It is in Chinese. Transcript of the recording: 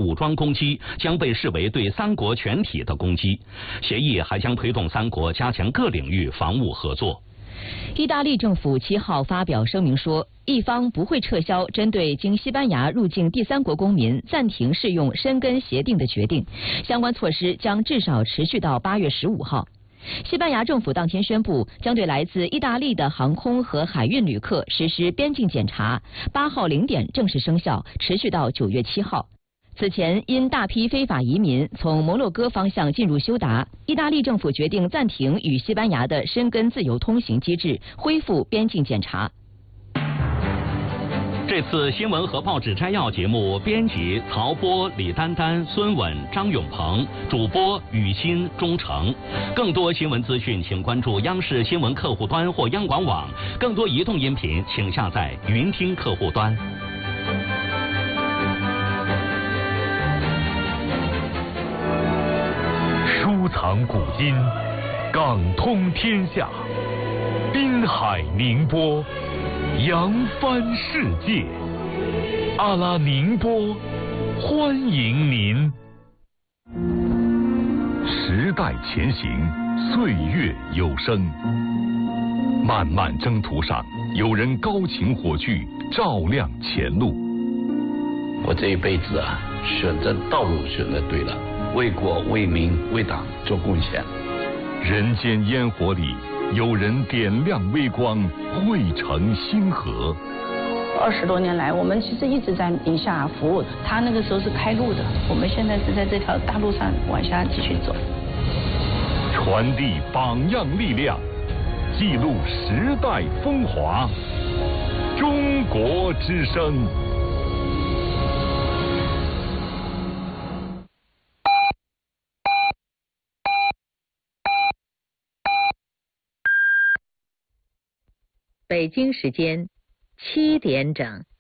武装攻击将被视为对三国全体的攻击。协议还将推动三国加强各领域防务合作。 意大利政府7号发表声明说，意方不会撤销针对经西班牙入境第三国公民暂停适用申根协定的决定，相关措施将至少持续到8月15号。西班牙政府当天宣布，将对来自意大利的航空和海运旅客实施边境检查，8号0点正式生效，持续到9月7号。此前，因大批非法移民从摩洛哥方向进入休达，意大利政府决定暂停与西班牙的申根自由通行机制，恢复边境检查。 这次新闻和报纸摘要节目，编辑曹波、李丹丹、孙稳、张永鹏，主播雨欣、钟诚。更多新闻资讯，请关注央视新闻客户端或央广网。更多移动音频，请下载云听客户端。 收藏古今，港通天下，滨海宁波，扬帆世界。阿拉宁波，欢迎您。时代前行，岁月有声。漫漫征途上，有人高擎火炬，照亮前路。 我这一辈子啊，选择道路选择对了。为国为民为党做贡献。 人间烟火里，有人点亮微光，汇成星河。 20多年来，我们其实一直在宁夏服务。他那个时候是开路的，我们现在是在这条大路上往下继续走。 传递榜样力量，记录时代风华。中国之声。 北京时间7点整。